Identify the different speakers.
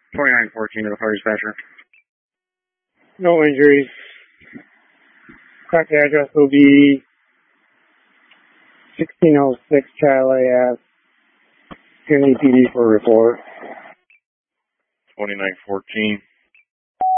Speaker 1: 2914 to the fire dispatcher.
Speaker 2: No injuries. Correct address will be 1606 Charlie Ave. Kearney PD for a report.
Speaker 1: 2914.